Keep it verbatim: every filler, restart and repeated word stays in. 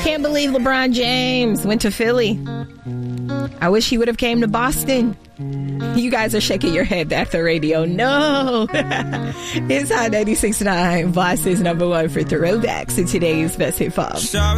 Can't believe LeBron James went to Philly. I wish he would have came to Boston. You guys are shaking your head at the radio. No. It's Hot ninety-six point nine, Boston's number one for throwbacks in today's Best Hip Hop.